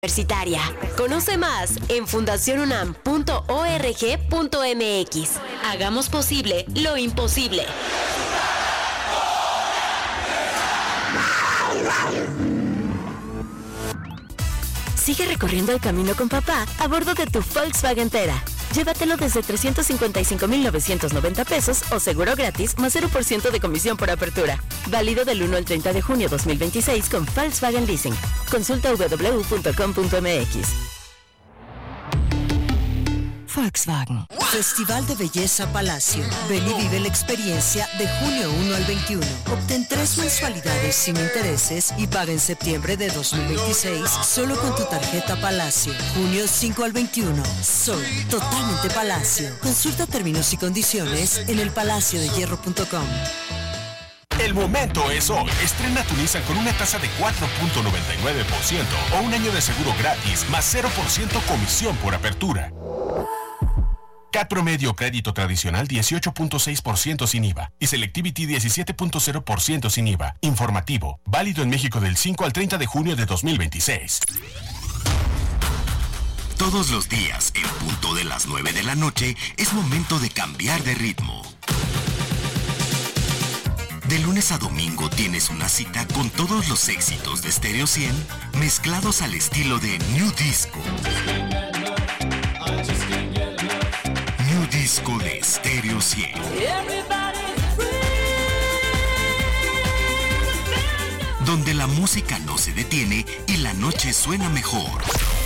Universitaria. Conoce más en fundacionunam.org.mx. Hagamos posible lo imposible. Sigue recorriendo el camino con papá a bordo de tu Volkswagen Tera. Llévatelo desde 355,990 pesos o seguro gratis más 0% de comisión por apertura. Válido del 1 al 30 de junio 2026 con Volkswagen Leasing. Consulta www.com.mx. Volkswagen. Festival de Belleza Palacio. Ven y vive la experiencia de junio 1 al 21. Obtén 3 mensualidades sin intereses y paga en septiembre de 2026 solo con tu tarjeta Palacio. Junio 5 al 21. Soy totalmente Palacio. Consulta términos y condiciones en elpalaciodehierro.com. El momento es hoy. Estrena tu Nissan con una tasa de 4.99% o un año de seguro gratis más 0% comisión por apertura. CAT promedio crédito tradicional 18.6% sin IVA y Selectivity 17.0% sin IVA. Informativo. Válido en México del 5 al 30 de junio de 2026. Todos los días, en punto de las 9 de la noche, es momento de cambiar de ritmo. De lunes a domingo tienes una cita con todos los éxitos de Stereo 100 mezclados al estilo de New Disco. New Disco de Stereo 100. Donde la música no se detiene y la noche suena mejor.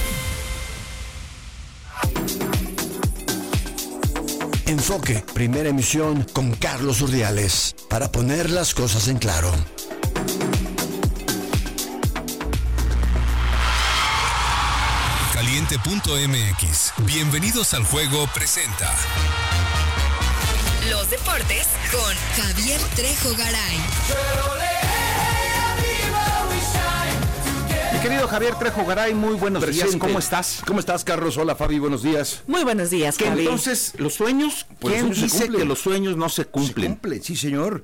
Enfoque, primera emisión con Carlos Urdiales, para poner las cosas en claro. Caliente.mx. Bienvenidos al juego presenta los deportes con Javier Trejo Garay. Mi querido Javier Trejo Garay, muy buenos días. ¿Cómo estás? ¿Cómo estás, Carlos? Hola, Fabi, buenos días. Muy buenos días, ¿Que Javi? Entonces, ¿los sueños? Pues ¿Quién los sueños dice que los sueños no se cumplen? Se cumplen, sí, señor.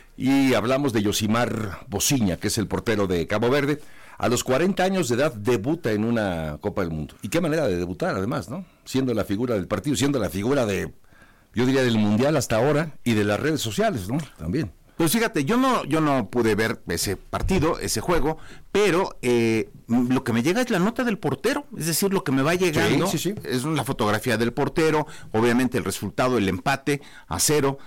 Y hablamos de Yosimar Bociña, que es el portero de Cabo Verde. A los 40 años de edad debuta en una Copa del Mundo. Y qué manera de debutar, además, ¿no? Siendo la figura del partido, siendo la figura de, yo diría, del Mundial hasta ahora y de las redes sociales, ¿no? También. Pues fíjate, yo no pude ver ese partido, ese juego, pero lo que me llega es la nota del portero, es decir, lo que me va llegando sí. Es la fotografía del portero, obviamente el resultado, el empate a 0,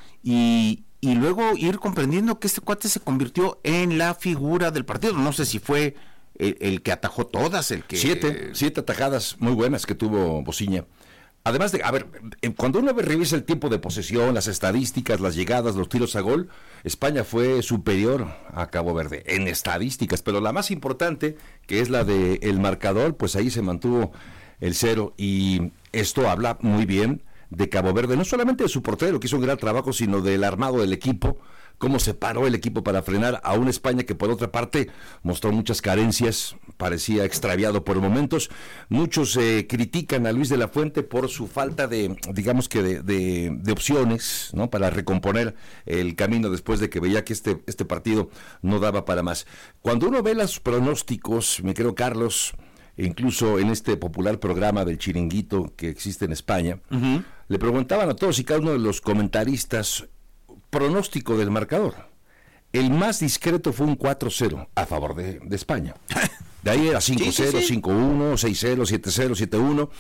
y luego ir comprendiendo que este cuate se convirtió en la figura del partido. No sé si fue el que atajó todas, el que... Siete atajadas muy buenas que tuvo Bociña. Además de, cuando uno revisa el tiempo de posesión, las estadísticas, las llegadas, los tiros a gol, España fue superior a Cabo Verde en estadísticas, pero la más importante, que es la del marcador, pues ahí se mantuvo el 0, y esto habla muy bien de Cabo Verde, no solamente de su portero, que hizo un gran trabajo, sino del armado del equipo, cómo se paró el equipo para frenar a una España que por otra parte mostró muchas carencias, parecía extraviado por momentos. Muchos critican a Luis de la Fuente por su falta de, digamos que de opciones, ¿no?, para recomponer el camino después de que veía que este partido no daba para más. Cuando uno ve los pronósticos, mi querido Carlos, incluso en este popular programa del Chiringuito que existe en España, le preguntaban a todos y cada uno de los comentaristas pronóstico del marcador. El más discreto fue un 4-0 a favor de España. De ahí era 5-0, 5-1, 6-0, 7-0, 7-1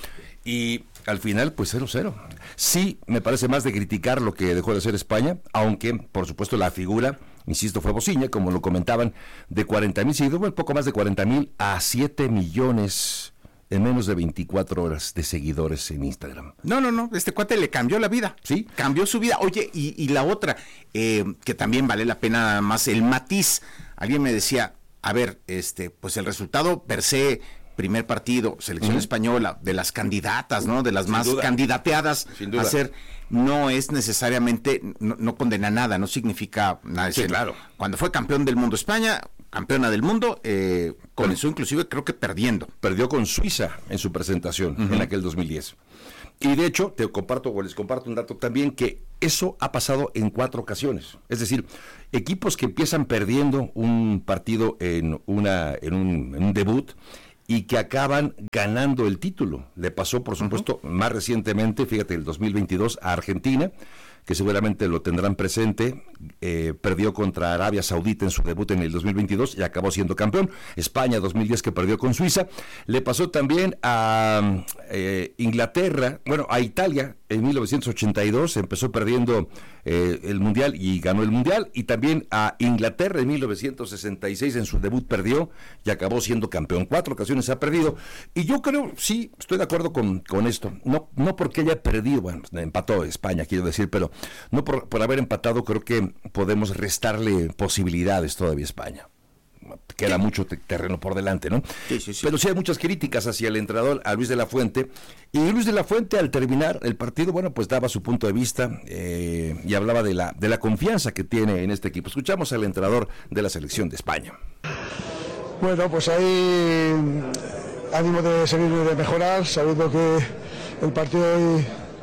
y al final pues 0-0. Sí, me parece más de criticar lo que dejó de hacer España, aunque por supuesto la figura, insisto, fue Bociña, como lo comentaban, de 40,000 seguidores, un poco más de 40,000 a 7 millones en menos de 24 horas de seguidores en Instagram. No, este cuate le cambió la vida. Sí. Cambió su vida. Oye, y la otra, que también vale la pena más, el matiz. Alguien me decía, a ver, pues el resultado per se, primer partido, selección española, de las candidatas, ¿no? De las más candidateadas a ser, no es necesariamente, no condena nada, no significa nada. Sí, claro. Cuando fue campeón del mundo España, campeona del mundo, comenzó inclusive creo que perdiendo. Perdió con Suiza en su presentación en aquel 2010. Y de hecho, les comparto un dato también, que eso ha pasado en 4 ocasiones. Es decir, equipos que empiezan perdiendo un partido en un debut y que acaban ganando el título. Le pasó, por supuesto, más recientemente, fíjate, el 2022 a Argentina, que seguramente lo tendrán presente, perdió contra Arabia Saudita en su debut en el 2022 y acabó siendo campeón. España 2010 que perdió con Suiza. Le pasó también a Inglaterra, bueno, a Italia en 1982, empezó perdiendo el Mundial y ganó el Mundial, y también a Inglaterra en 1966 en su debut perdió y acabó siendo campeón. 4 ocasiones ha perdido, y yo creo, sí, estoy de acuerdo con esto, no porque haya perdido, bueno, empató España, quiero decir, pero no por haber empatado, creo que podemos restarle posibilidades todavía a España. Queda mucho terreno por delante, ¿no? Sí. Pero sí hay muchas críticas hacia el entrenador, a Luis de la Fuente, y Luis de la Fuente al terminar el partido, bueno, pues daba su punto de vista y hablaba de la confianza que tiene en este equipo. Escuchamos al entrenador de la selección de España. Bueno, pues ahí ánimo de seguir, de mejorar, sabiendo que el partido hoy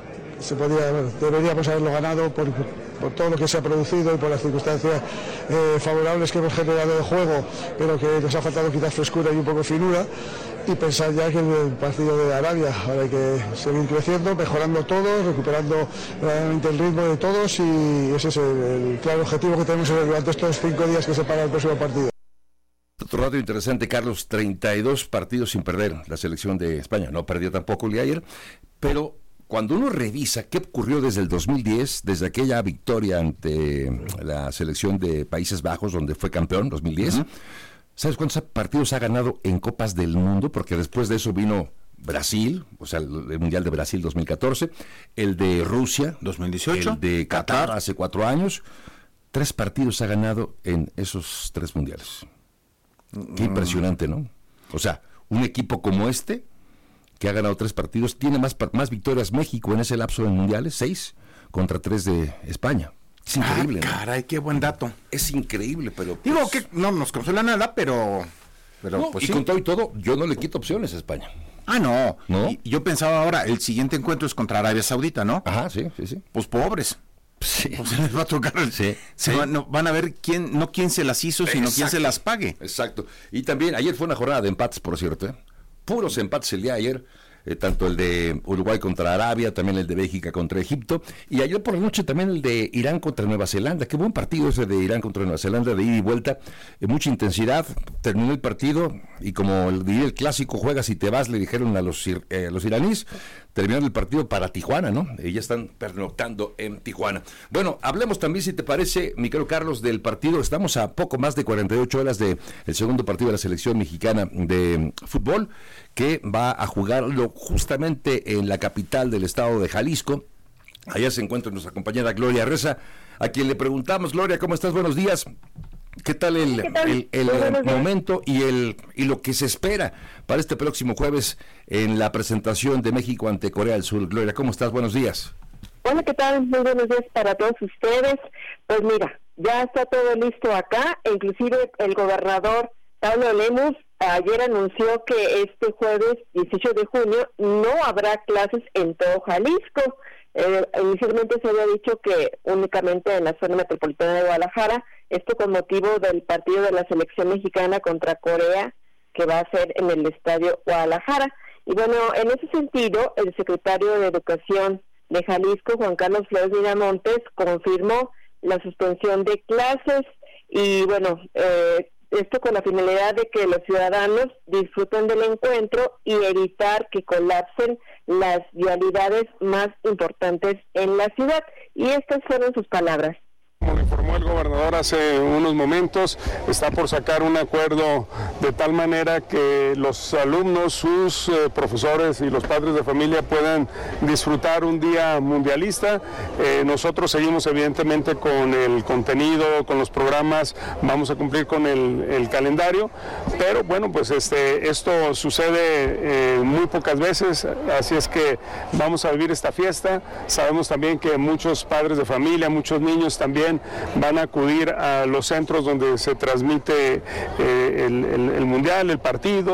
deberíamos haberlo ganado por todo lo que se ha producido y por las circunstancias favorables que hemos generado de juego, pero que nos ha faltado quizás frescura y un poco de finura, y pensar ya que el partido de Arabia, ahora hay que seguir creciendo, mejorando todo, recuperando realmente el ritmo de todos, y ese es el claro objetivo que tenemos durante estos 5 días que separa el próximo partido. Otro dato interesante, Carlos, 32 partidos sin perder la selección de España, no perdió tampoco el de ayer, pero cuando uno revisa qué ocurrió desde el 2010, desde aquella victoria ante la selección de Países Bajos, donde fue campeón, 2010, ¿sabes cuántos partidos ha ganado en Copas del Mundo? Porque después de eso vino Brasil, o sea, el Mundial de Brasil 2014, el de Rusia 2018, el de Qatar hace 4 años. 3 partidos ha ganado en esos 3 mundiales. Qué impresionante, ¿no? O sea, un equipo como este, que ha ganado 3 partidos, tiene más victorias México en ese lapso de mundiales, 6 contra 3 de España. Es increíble, ¿no? Caray, qué buen dato. Es increíble, pero... Digo que no nos consuela nada, pero no, pues y sí. con todo y todo, yo no le quito opciones a España. No. ¿No? Y yo pensaba ahora, el siguiente encuentro es contra Arabia Saudita, ¿no? Ajá, sí. Pues pobres. Sí. Pues se les va a tocar. Van a ver quién se las hizo, sino quién se las pague. Exacto. Y también, ayer fue una jornada de empates, por cierto, puros empates el día de ayer, tanto el de Uruguay contra Arabia, también el de Bélgica contra Egipto, y ayer por la noche también el de Irán contra Nueva Zelanda. Qué buen partido ese de Irán contra Nueva Zelanda, de ida y vuelta, mucha intensidad. Terminó el partido y, como diría el clásico, juegas y te vas, le dijeron a los iraníes. Terminaron el partido para Tijuana, ¿no? Ya están pernoctando en Tijuana. Bueno, hablemos también, si te parece, mi querido Carlos, del partido. Estamos a poco más de 48 horas del segundo partido de la selección mexicana de fútbol, que va a jugarlo justamente en la capital del estado de Jalisco. Allá se encuentra nuestra compañera Gloria Reza, a quien le preguntamos. Gloria, ¿cómo estás? Buenos días. ¿Qué tal el momento y lo que se espera para este próximo jueves en la presentación de México ante Corea del Sur? Gloria, ¿cómo estás? Buenos días. Hola, ¿qué tal? Muy buenos días para todos ustedes. Pues mira, ya está todo listo acá, e inclusive el gobernador Pablo Lemus ayer anunció que este jueves 18 de junio no habrá clases en todo Jalisco. Inicialmente se había dicho que únicamente en la zona metropolitana de Guadalajara, esto con motivo del partido de la selección mexicana contra Corea, que va a ser en el Estadio Guadalajara. Y bueno, en ese sentido, el secretario de Educación de Jalisco, Juan Carlos Flores Miramontes, confirmó la suspensión de clases, y bueno, esto con la finalidad de que los ciudadanos disfruten del encuentro y evitar que colapsen las vialidades más importantes en la ciudad. Y estas fueron sus palabras. Como informó el gobernador hace unos momentos, está por sacar un acuerdo de tal manera que los alumnos, sus profesores y los padres de familia puedan disfrutar un día mundialista. Nosotros seguimos evidentemente con el contenido, con los programas, vamos a cumplir con el calendario, pero bueno, pues esto sucede muy pocas veces, así es que vamos a vivir esta fiesta. Sabemos también que muchos padres de familia, muchos niños también van a acudir a los centros donde se transmite el mundial, el partido.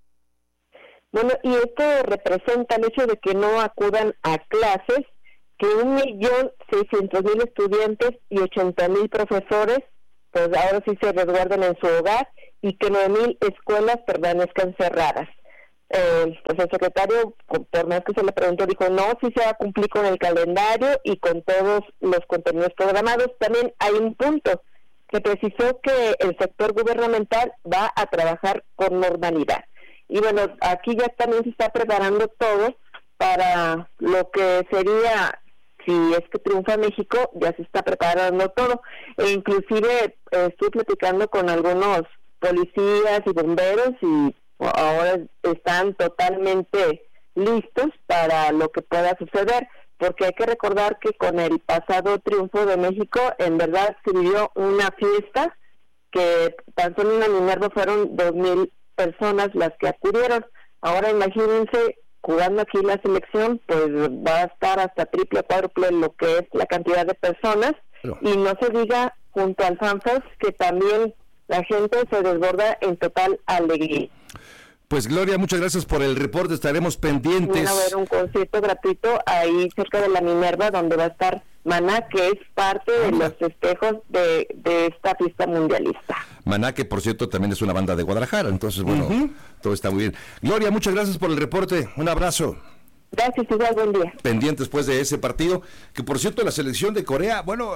Bueno, y esto representa el hecho de que no acudan a clases, que 1.600.000 estudiantes y 80.000 profesores, pues ahora sí se resguarden en su hogar, y que 9.000 escuelas permanezcan cerradas. pues el secretario, por más que se le preguntó, dijo no, sí se va a cumplir con el calendario y con todos los contenidos programados. También hay un punto que precisó que el sector gubernamental va a trabajar con normalidad. Y bueno, aquí ya también se está preparando todo para lo que sería, si es que triunfa México, ya se está preparando todo. E inclusive estoy platicando con algunos policías y bomberos y ahora están totalmente listos para lo que pueda suceder, porque hay que recordar que con el pasado triunfo de México, en verdad se vivió una fiesta que tan solo en la Minerva fueron 2,000 personas las que acudieron. Ahora imagínense, jugando aquí la selección, pues va a estar hasta triple, cuádruple lo que es la cantidad de personas, y no se diga junto al FanFest que también la gente se desborda en total alegría. Pues Gloria, muchas gracias por el reporte, estaremos pendientes. Va a haber un concierto gratuito ahí cerca de la Minerva, donde va a estar Maná, que es parte de los festejos de esta fiesta mundialista. Maná, que por cierto también es una banda de Guadalajara, entonces bueno, todo está muy bien. Gloria, muchas gracias por el reporte, un abrazo. Gracias, igual, buen día. Pendientes después de ese partido, que por cierto la selección de Corea, bueno,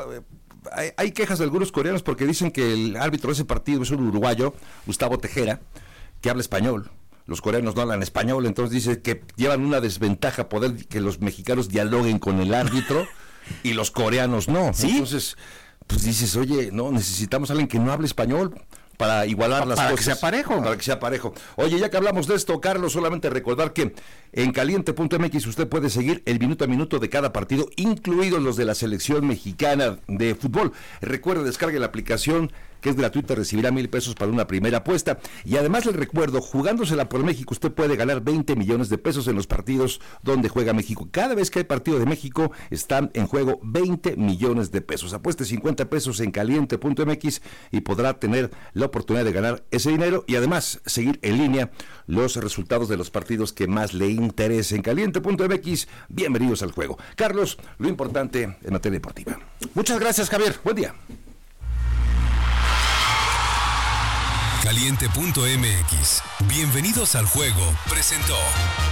hay quejas de algunos coreanos porque dicen que el árbitro de ese partido es un uruguayo, Gustavo Tejera, que habla español. Los coreanos no hablan español, entonces dice que llevan una desventaja poder que los mexicanos dialoguen con el árbitro y los coreanos no. ¿Sí? Entonces, pues dices, oye, no, necesitamos a alguien que no hable español para igualar las cosas. Para que sea parejo. Para que sea parejo. Oye, ya que hablamos de esto, Carlos, solamente recordar que en caliente.mx usted puede seguir el minuto a minuto de cada partido, incluidos los de la selección mexicana de fútbol. Recuerde, descargue la aplicación, que es gratuita, recibirá 1,000 pesos para una primera apuesta. Y además les recuerdo, jugándosela por México, usted puede ganar 20 millones de pesos en los partidos donde juega México. Cada vez que hay partido de México, están en juego 20 millones de pesos. Apueste 50 pesos en caliente.mx y podrá tener la oportunidad de ganar ese dinero y además seguir en línea los resultados de los partidos que más le interesen. Caliente.mx, bienvenidos al juego. Carlos, lo importante en materia deportiva. Muchas gracias, Javier. Buen día. Caliente.mx. Bienvenidos al juego. Presentó.